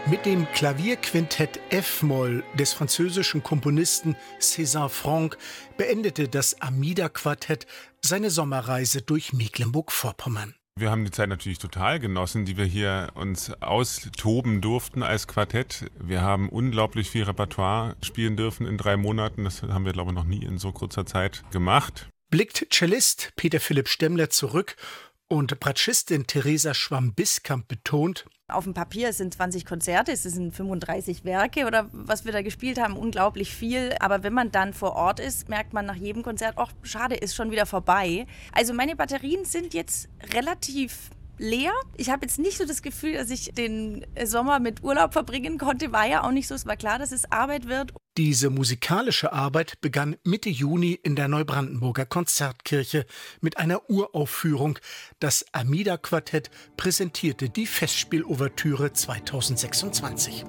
Mit dem Klavierquintett F-Moll des französischen Komponisten César Franck beendete das Amida-Quartett seine Sommerreise durch Mecklenburg-Vorpommern. Wir haben die Zeit natürlich total genossen, die wir hier uns austoben durften als Quartett. Wir haben unglaublich viel Repertoire spielen dürfen in 3 Monaten. Das haben wir, glaube ich, noch nie in so kurzer Zeit gemacht. Blickt Cellist Peter Philipp Stemmler zurück und Bratschistin Theresa Schwamm-Biskamp betont: Auf dem Papier sind 20 Konzerte, es sind 35 Werke oder was wir da gespielt haben, unglaublich viel. Aber wenn man dann vor Ort ist, merkt man nach jedem Konzert, ach, schade, ist schon wieder vorbei. Also meine Batterien sind jetzt relativ leer. Ich habe jetzt nicht so das Gefühl, dass ich den Sommer mit Urlaub verbringen konnte. War ja auch nicht so. Es war klar, dass es Arbeit wird. Diese musikalische Arbeit begann Mitte Juni in der Neubrandenburger Konzertkirche mit einer Uraufführung. Das Amida-Quartett präsentierte die Festspielouvertüre 2026.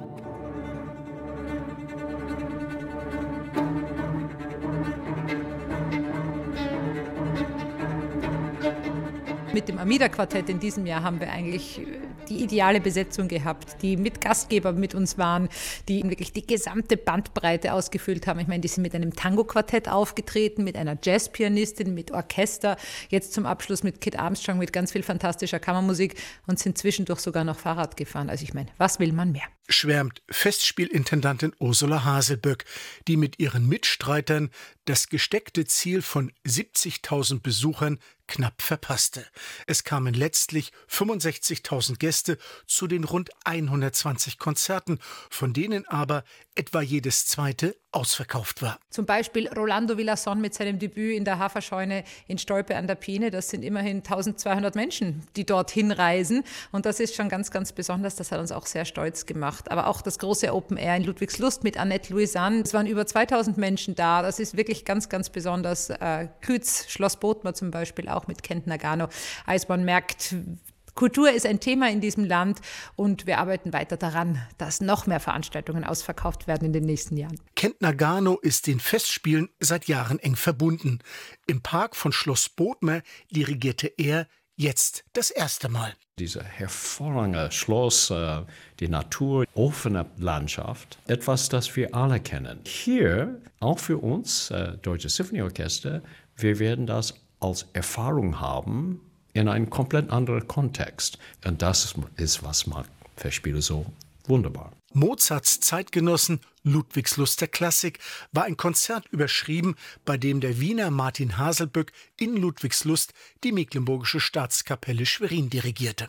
Mit dem Amida-Quartett in diesem Jahr haben wir eigentlich die ideale Besetzung gehabt, die mit Gastgeber mit uns waren, die wirklich die gesamte Bandbreite ausgefüllt haben. Ich meine, die sind mit einem Tango-Quartett aufgetreten, mit einer Jazzpianistin, mit Orchester, jetzt zum Abschluss mit Kit Armstrong, mit ganz viel fantastischer Kammermusik und sind zwischendurch sogar noch Fahrrad gefahren. Also ich meine, was will man mehr? Schwärmt Festspielintendantin Ursula Haselböck, die mit ihren Mitstreitern das gesteckte Ziel von 70.000 Besuchern knapp verpasste. Es kamen letztlich 65.000 Gäste zu den rund 120 Konzerten, von denen aber etwa jedes zweite ausverkauft war. Zum Beispiel Rolando Villazón mit seinem Debüt in der Haferscheune in Stolpe an der Peene. Das sind immerhin 1200 Menschen, die dorthin reisen. Und das ist schon ganz, ganz besonders. Das hat uns auch sehr stolz gemacht. Aber auch das große Open Air in Ludwigslust mit Annette Louisanne. Es waren über 2000 Menschen da. Das ist wirklich ganz, ganz besonders. Kütz, Schloss Bothmer zum Beispiel, auch mit Kent Nagano. Also man merkt, Kultur ist ein Thema in diesem Land und wir arbeiten weiter daran, dass noch mehr Veranstaltungen ausverkauft werden in den nächsten Jahren. Kent Nagano ist den Festspielen seit Jahren eng verbunden. Im Park von Schloss Bothmer dirigierte er jetzt das erste Mal. Dieses hervorragende Schloss, die Natur, offene Landschaft, etwas, das wir alle kennen. Hier, auch für uns, Deutsches Symphonieorchester, wir werden das als Erfahrung haben, in einem komplett anderen Kontext. Und das ist, was macht Festspiele so wunderbar. Mozarts Zeitgenossen Ludwigslust der Klassik war ein Konzert überschrieben, bei dem der Wiener Martin Haselböck in Ludwigslust die Mecklenburgische Staatskapelle Schwerin dirigierte.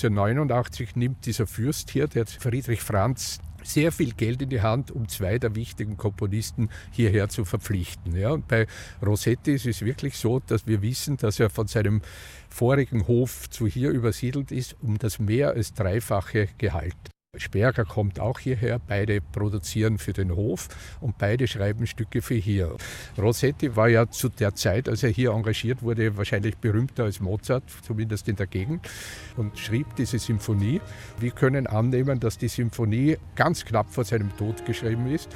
1789 nimmt dieser Fürst hier, der Friedrich Franz, sehr viel Geld in die Hand, um 2 der wichtigen Komponisten hierher zu verpflichten. Ja, und bei Rossetti ist es wirklich so, dass wir wissen, dass er von seinem vorigen Hof zu hier übersiedelt ist, um das mehr als 3-fache Gehalt. Sperger kommt auch hierher, beide produzieren für den Hof und beide schreiben Stücke für hier. Rossetti war ja zu der Zeit, als er hier engagiert wurde, wahrscheinlich berühmter als Mozart, zumindest in der Gegend, und schrieb diese Symphonie. Wir können annehmen, dass die Symphonie ganz knapp vor seinem Tod geschrieben ist.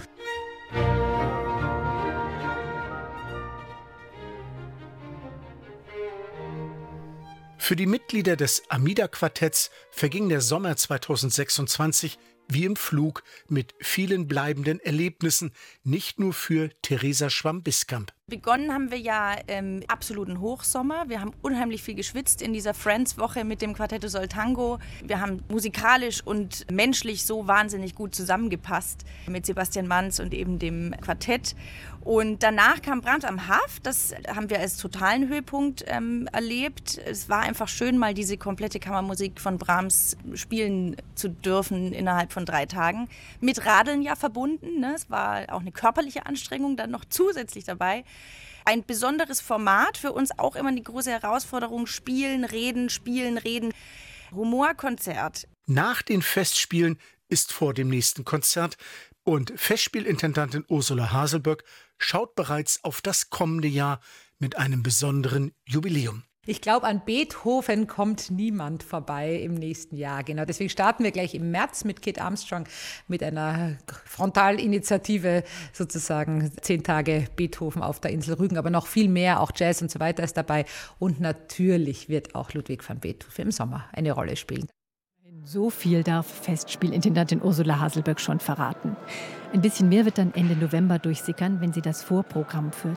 Für die Mitglieder des Amida-Quartetts verging der Sommer 2026 wie im Flug mit vielen bleibenden Erlebnissen, nicht nur für Theresa Schwamm-Biskamp. Begonnen haben wir ja im absoluten Hochsommer. Wir haben unheimlich viel geschwitzt in dieser Friends-Woche mit dem Quartetto Sol Tango. Wir haben musikalisch und menschlich so wahnsinnig gut zusammengepasst mit Sebastian Manz und eben dem Quartett. Und danach kam Brahms am Haff. Das haben wir als totalen Höhepunkt erlebt. Es war einfach schön, mal diese komplette Kammermusik von Brahms spielen zu dürfen innerhalb von 3 Tagen. Mit Radeln ja verbunden. Ne? Es war auch eine körperliche Anstrengung dann noch zusätzlich dabei. Ein besonderes Format, für uns auch immer die große Herausforderung, spielen, reden. Humorkonzert. Nach den Festspielen ist vor dem nächsten Konzert und Festspielintendantin Ursula Haselböck schaut bereits auf das kommende Jahr mit einem besonderen Jubiläum. Ich glaube, an Beethoven kommt niemand vorbei im nächsten Jahr. Genau, deswegen starten wir gleich im März mit Kit Armstrong mit einer Frontalinitiative, sozusagen 10 Tage Beethoven auf der Insel Rügen, aber noch viel mehr, auch Jazz und so weiter ist dabei. Und natürlich wird auch Ludwig van Beethoven im Sommer eine Rolle spielen. So viel darf Festspielintendantin Ursula Haselböck schon verraten. Ein bisschen mehr wird dann Ende November durchsickern, wenn sie das Vorprogramm für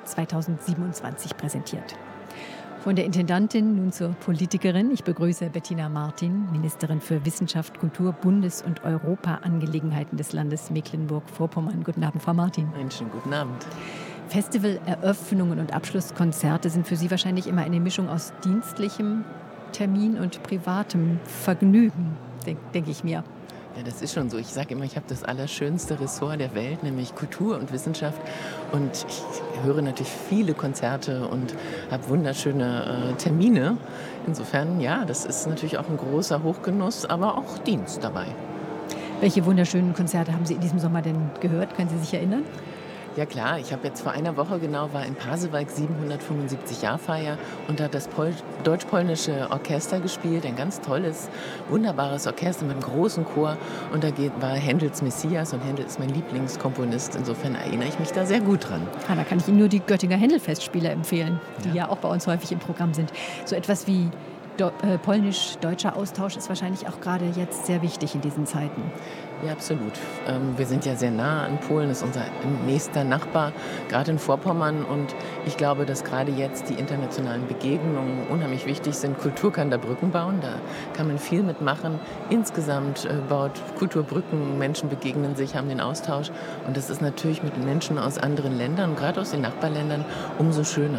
2027 präsentiert. Von der Intendantin nun zur Politikerin. Ich begrüße Bettina Martin, Ministerin für Wissenschaft, Kultur, Bundes- und Europaangelegenheiten des Landes Mecklenburg-Vorpommern. Guten Abend, Frau Martin. Einen schönen guten Abend. Festivaleröffnungen und Abschlusskonzerte sind für Sie wahrscheinlich immer eine Mischung aus dienstlichem Termin und privatem Vergnügen, denke ich mir. Ja, das ist schon so. Ich sage immer, ich habe das allerschönste Ressort der Welt, nämlich Kultur und Wissenschaft. Und ich höre natürlich viele Konzerte und habe wunderschöne Termine. Insofern, ja, das ist natürlich auch ein großer Hochgenuss, aber auch Dienst dabei. Welche wunderschönen Konzerte haben Sie in diesem Sommer denn gehört? Können Sie sich erinnern? Ja klar, ich habe jetzt vor einer Woche war in Pasewalk 775-Jahr-Feier und da hat das deutsch-polnische Orchester gespielt, ein ganz tolles, wunderbares Orchester mit einem großen Chor und da war Händels Messias und Händel ist mein Lieblingskomponist, insofern erinnere ich mich da sehr gut dran. Da kann ich Ihnen nur die Göttinger Händel-Festspiele empfehlen, die ja auch bei uns häufig im Programm sind. So etwas wie polnisch-deutscher Austausch ist wahrscheinlich auch gerade jetzt sehr wichtig in diesen Zeiten. Ja, absolut. Wir sind ja sehr nah an Polen, das ist unser nächster Nachbar, gerade in Vorpommern. Und ich glaube, dass gerade jetzt die internationalen Begegnungen unheimlich wichtig sind. Kultur kann da Brücken bauen, da kann man viel mitmachen. Insgesamt baut Kultur Brücken, Menschen begegnen sich, haben den Austausch. Und das ist natürlich mit Menschen aus anderen Ländern, gerade aus den Nachbarländern, umso schöner.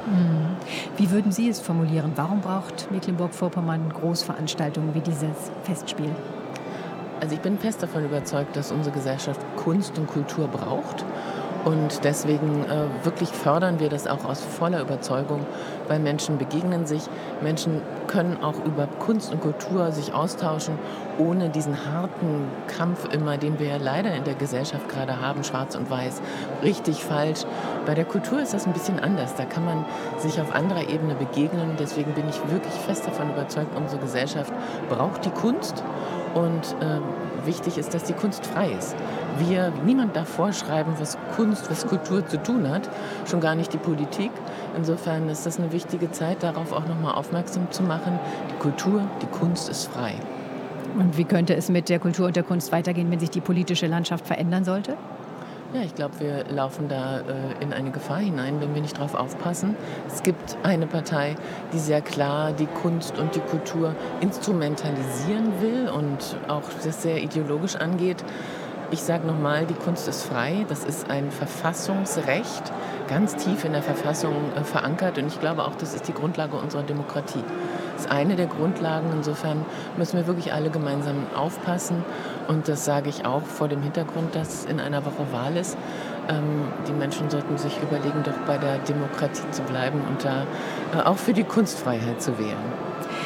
Wie würden Sie es formulieren? Warum braucht Mecklenburg-Vorpommern Großveranstaltungen wie dieses Festspiel? Also ich bin fest davon überzeugt, dass unsere Gesellschaft Kunst und Kultur braucht. Und deswegen wirklich fördern wir das auch aus voller Überzeugung, weil Menschen begegnen sich. Menschen können auch über Kunst und Kultur sich austauschen, ohne diesen harten Kampf immer, den wir ja leider in der Gesellschaft gerade haben, schwarz und weiß, richtig, falsch. Bei der Kultur ist das ein bisschen anders. Da kann man sich auf anderer Ebene begegnen. Deswegen bin ich wirklich fest davon überzeugt, unsere Gesellschaft braucht die Kunst. Und wichtig ist, dass die Kunst frei ist. Niemand darf vorschreiben, was Kunst, was Kultur zu tun hat, schon gar nicht die Politik. Insofern ist das eine wichtige Zeit, darauf auch nochmal aufmerksam zu machen. Die Kultur, die Kunst ist frei. Und wie könnte es mit der Kultur und der Kunst weitergehen, wenn sich die politische Landschaft verändern sollte? Ja, ich glaube, wir laufen da in eine Gefahr hinein, wenn wir nicht darauf aufpassen. Es gibt eine Partei, die sehr klar die Kunst und die Kultur instrumentalisieren will und auch das sehr ideologisch angeht. Ich sage nochmal, die Kunst ist frei. Das ist ein Verfassungsrecht, ganz tief in der Verfassung verankert. Und ich glaube auch, das ist die Grundlage unserer Demokratie. Das ist eine der Grundlagen. Insofern müssen wir wirklich alle gemeinsam aufpassen. Und das sage ich auch vor dem Hintergrund, dass in einer Woche Wahl ist. Die Menschen sollten sich überlegen, doch bei der Demokratie zu bleiben und da auch für die Kunstfreiheit zu wählen.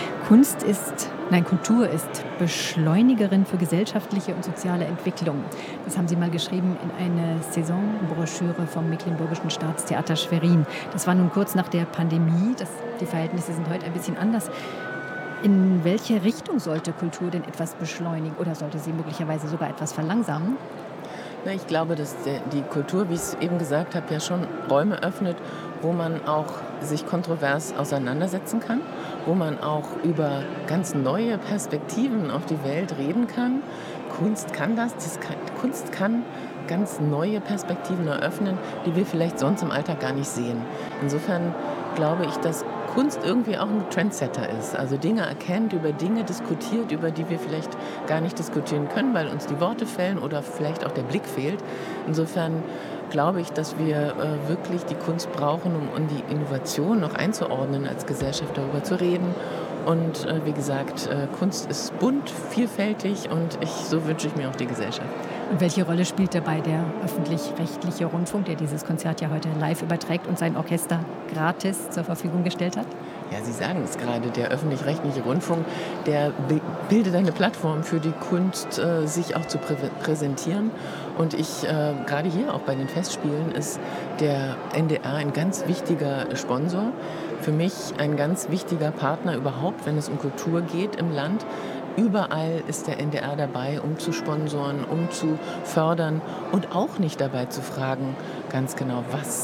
Kultur ist Beschleunigerin für gesellschaftliche und soziale Entwicklung. Das haben Sie mal geschrieben in eine Saisonbroschüre vom Mecklenburgischen Staatstheater Schwerin. Das war nun kurz nach der Pandemie. Die Verhältnisse sind heute ein bisschen anders. In welche Richtung sollte Kultur denn etwas beschleunigen oder sollte sie möglicherweise sogar etwas verlangsamen? Ich glaube, dass die Kultur, wie ich es eben gesagt habe, ja schon Räume öffnet, wo man auch sich kontrovers auseinandersetzen kann, wo man auch über ganz neue Perspektiven auf die Welt reden kann. Kunst kann das. Kunst kann ganz neue Perspektiven eröffnen, die wir vielleicht sonst im Alltag gar nicht sehen. Insofern glaube ich, dass Kunst irgendwie auch ein Trendsetter ist. Also Dinge erkennt, über Dinge diskutiert, über die wir vielleicht gar nicht diskutieren können, weil uns die Worte fehlen oder vielleicht auch der Blick fehlt. Insofern glaube ich, dass wir wirklich die Kunst brauchen, um die Innovation noch einzuordnen als Gesellschaft, darüber zu reden. Und wie gesagt, Kunst ist bunt, vielfältig und so wünsche ich mir auch die Gesellschaft. Und welche Rolle spielt dabei der öffentlich-rechtliche Rundfunk, der dieses Konzert ja heute live überträgt und sein Orchester gratis zur Verfügung gestellt hat? Ja, Sie sagen es gerade, der öffentlich-rechtliche Rundfunk, der bildet eine Plattform für die Kunst, sich auch zu präsentieren. Und gerade hier auch bei den Festspielen, ist der NDR ein ganz wichtiger Sponsor. Für mich ein ganz wichtiger Partner überhaupt, wenn es um Kultur geht im Land. Überall ist der NDR dabei, um zu sponsoren, um zu fördern und auch nicht dabei zu fragen, ganz genau, was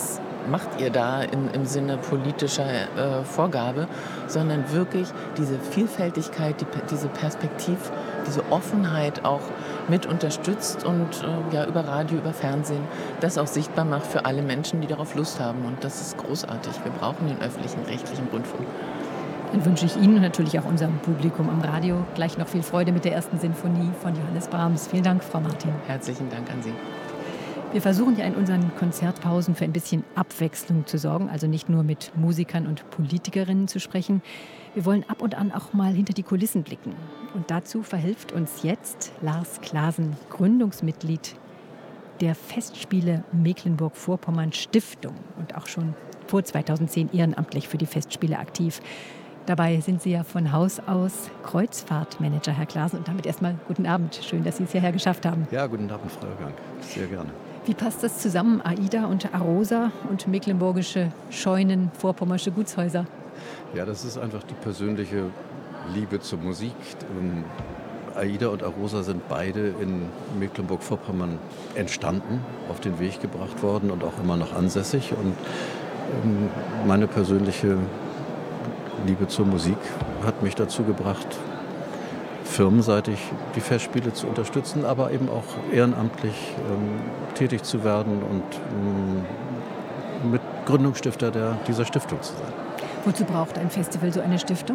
macht ihr da im Sinne politischer Vorgabe, sondern wirklich diese Vielfältigkeit, diese diese Offenheit auch mit unterstützt und über Radio, über Fernsehen das auch sichtbar macht für alle Menschen, die darauf Lust haben. Und das ist großartig. Wir brauchen den öffentlichen, rechtlichen Rundfunk. Dann wünsche ich Ihnen und natürlich auch unserem Publikum am Radio gleich noch viel Freude mit der ersten Sinfonie von Johannes Brahms. Vielen Dank, Frau Martin. Herzlichen Dank an Sie. Wir versuchen ja in unseren Konzertpausen für ein bisschen Abwechslung zu sorgen, also nicht nur mit Musikern und Politikerinnen zu sprechen. Wir wollen ab und an auch mal hinter die Kulissen blicken. Und dazu verhilft uns jetzt Lars Klaasen, Gründungsmitglied der Festspiele Mecklenburg-Vorpommern Stiftung und auch schon vor 2010 ehrenamtlich für die Festspiele aktiv. Dabei sind Sie ja von Haus aus Kreuzfahrtmanager, Herr Klaasen. Und damit erstmal guten Abend. Schön, dass Sie es hierher geschafft haben. Ja, guten Abend, Frau Gang. Sehr gerne. Wie passt das zusammen, AIDA und Arosa und mecklenburgische Scheunen, vorpommersche Gutshäuser? Ja, das ist einfach die persönliche Liebe zur Musik. AIDA und Arosa sind beide in Mecklenburg-Vorpommern entstanden, auf den Weg gebracht worden und auch immer noch ansässig. Und meine persönliche Liebe zur Musik hat mich dazu gebracht, firmenseitig die Festspiele zu unterstützen, aber eben auch ehrenamtlich tätig zu werden und mit Gründungsstifter dieser Stiftung zu sein. Wozu braucht ein Festival so eine Stiftung?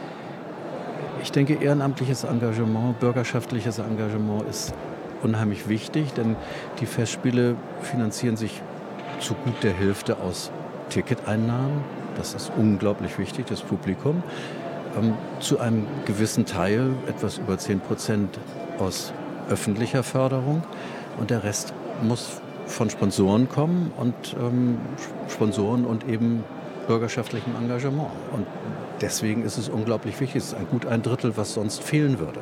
Ich denke, ehrenamtliches Engagement, bürgerschaftliches Engagement ist unheimlich wichtig, denn die Festspiele finanzieren sich zu gut der Hälfte aus Ticketeinnahmen. Das ist unglaublich wichtig, das Publikum. Zu einem gewissen Teil, etwas über 10%, aus öffentlicher Förderung. Und der Rest muss von Sponsoren kommen und Sponsoren und eben bürgerschaftlichem Engagement. Und deswegen ist es unglaublich wichtig. Es ist gut ein Drittel, was sonst fehlen würde.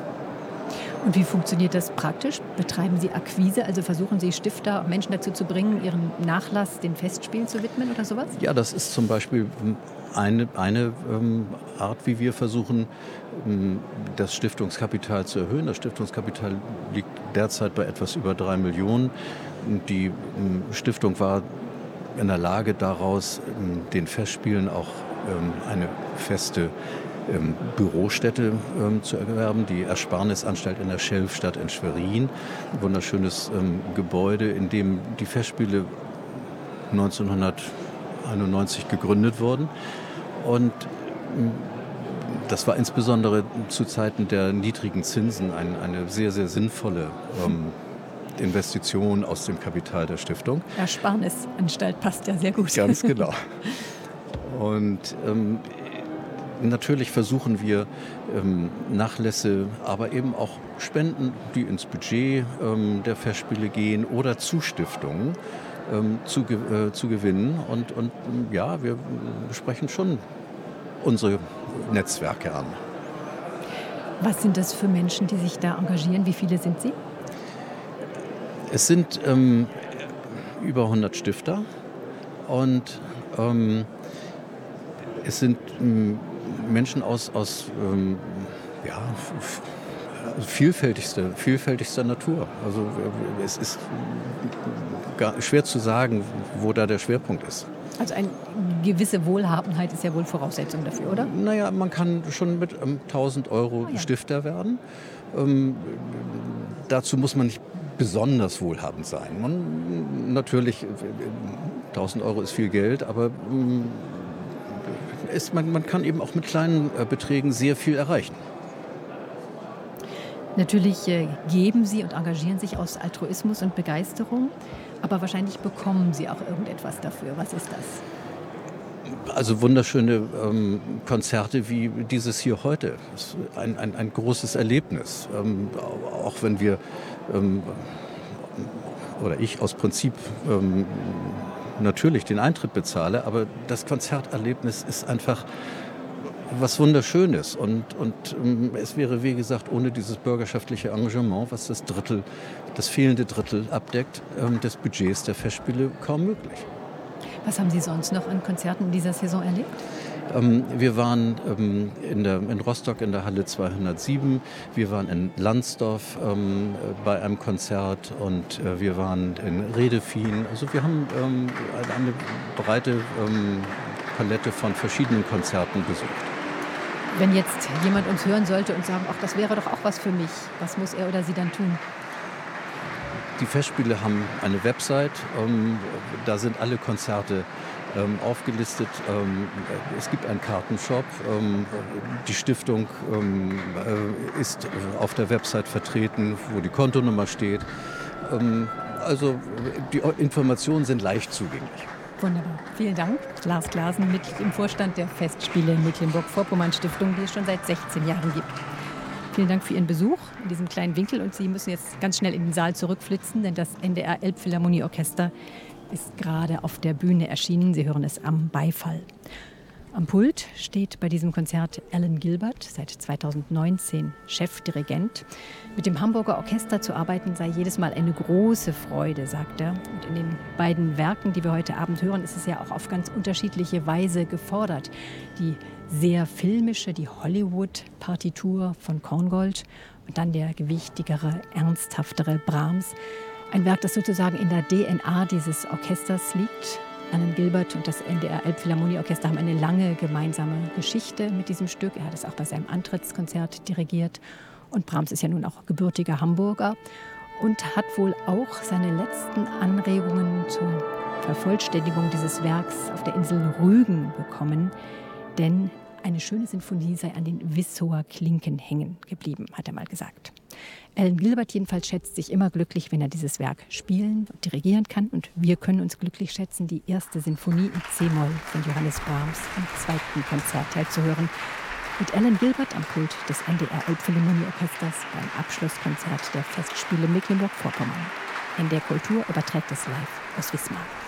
Und wie funktioniert das praktisch? Betreiben Sie Akquise, also versuchen Sie Stifter, Menschen dazu zu bringen, ihren Nachlass den Festspielen zu widmen oder sowas? Ja, das ist zum Beispiel eine Art, wie wir versuchen, das Stiftungskapital zu erhöhen. Das Stiftungskapital liegt derzeit bei etwas über 3 Millionen. Die Stiftung war in der Lage, daraus den Festspielen auch eine feste Bürostätte zu erwerben, die Ersparnisanstalt in der Schelfstadt in Schwerin. Ein wunderschönes Gebäude, in dem die Festspiele 1991 gegründet wurden. Und das war insbesondere zu Zeiten der niedrigen Zinsen eine sehr, sehr sinnvolle Investition aus dem Kapital der Stiftung. Ersparnisanstalt passt ja sehr gut. Ganz genau. Und natürlich versuchen wir Nachlässe, aber eben auch Spenden, die ins Budget der Festspiele gehen oder Zustiftungen zu gewinnen. Und ja, wir sprechen schon unsere Netzwerke an. Was sind das für Menschen, die sich da engagieren? Wie viele sind Sie? Es sind über 100 Stifter und es sind Menschen aus vielfältigster Natur. Also es ist schwer zu sagen, wo da der Schwerpunkt ist. Also eine gewisse Wohlhabenheit ist ja wohl Voraussetzung dafür, oder? Naja, man kann schon mit 1.000 Euro Stifter werden. Dazu muss man nicht besonders wohlhabend sein. Natürlich, 1.000 Euro ist viel Geld, aber man kann eben auch mit kleinen Beträgen sehr viel erreichen. Natürlich geben Sie und engagieren sich aus Altruismus und Begeisterung, aber wahrscheinlich bekommen Sie auch irgendetwas dafür. Was ist das? Also wunderschöne Konzerte wie dieses hier heute. Das ist ein großes Erlebnis. Auch wenn wir, oder ich aus Prinzip natürlich den Eintritt bezahle, aber das Konzerterlebnis ist einfach was Wunderschönes. Und es wäre, wie gesagt, ohne dieses bürgerschaftliche Engagement, was das fehlende Drittel abdeckt, des Budgets der Festspiele kaum möglich. Was haben Sie sonst noch an Konzerten in dieser Saison erlebt? Wir waren in Rostock in der Halle 207, wir waren in Landsdorf bei einem Konzert und wir waren in Redefien. Also wir haben eine breite Palette von verschiedenen Konzerten besucht. Wenn jetzt jemand uns hören sollte und sagen, ach, das wäre doch auch was für mich, was muss er oder sie dann tun? Die Festspiele haben eine Website, da sind alle Konzerte aufgelistet. Es gibt einen Kartenshop. Die Stiftung ist auf der Website vertreten, wo die Kontonummer steht. Also die Informationen sind leicht zugänglich. Wunderbar. Vielen Dank. Lars Glasen, Mitglied im Vorstand der Festspiele Mecklenburg-Vorpommern-Stiftung, die es schon seit 16 Jahren gibt. Vielen Dank für Ihren Besuch in diesem kleinen Winkel. Und Sie müssen jetzt ganz schnell in den Saal zurückflitzen, denn das NDR Elbphilharmonieorchester ist gerade auf der Bühne erschienen. Sie hören es am Beifall. Am Pult steht bei diesem Konzert Alan Gilbert, seit 2019 Chefdirigent. Mit dem Hamburger Orchester zu arbeiten sei jedes Mal eine große Freude, sagt er. Und in den beiden Werken, die wir heute Abend hören, ist es ja auch auf ganz unterschiedliche Weise gefordert. Die sehr filmische, die Hollywood-Partitur von Korngold und dann der gewichtigere, ernsthaftere Brahms. Ein Werk, das sozusagen in der DNA dieses Orchesters liegt. Alan Gilbert und das NDR Elbphilharmonieorchester haben eine lange gemeinsame Geschichte mit diesem Stück. Er hat es auch bei seinem Antrittskonzert dirigiert. Und Brahms ist ja nun auch gebürtiger Hamburger und hat wohl auch seine letzten Anregungen zur Vervollständigung dieses Werks auf der Insel Rügen bekommen. Denn eine schöne Sinfonie sei an den Wissower Klinken hängen geblieben, hat er mal gesagt. Alan Gilbert jedenfalls schätzt sich immer glücklich, wenn er dieses Werk spielen und dirigieren kann. Und wir können uns glücklich schätzen, die erste Sinfonie in C-Moll von Johannes Brahms im zweiten Konzertteil zu hören. Mit Alan Gilbert am Pult des NDR Elbphilharmonieorchesters beim Abschlusskonzert der Festspiele Mecklenburg-Vorpommern. NDR Kultur überträgt es live aus Wismar.